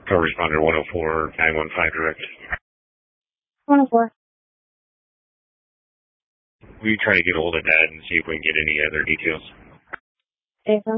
Call responder 104 915 direct. 104. We try to get a hold of Dad and see if we can get any other details. Jason?